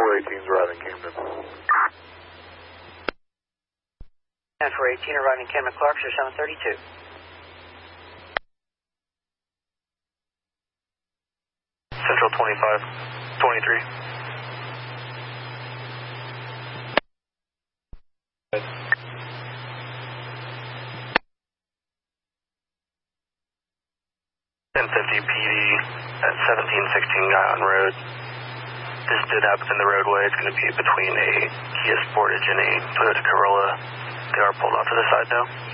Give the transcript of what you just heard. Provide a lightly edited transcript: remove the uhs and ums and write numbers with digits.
418's arriving Camden. 418 arriving Camden Clarkshire 732. Central 25, 23. PD at 1716 Guyon Road. This did happen in the roadway. It's going to be between a Kia Sportage and a Toyota Corolla. They are pulled off to the side now.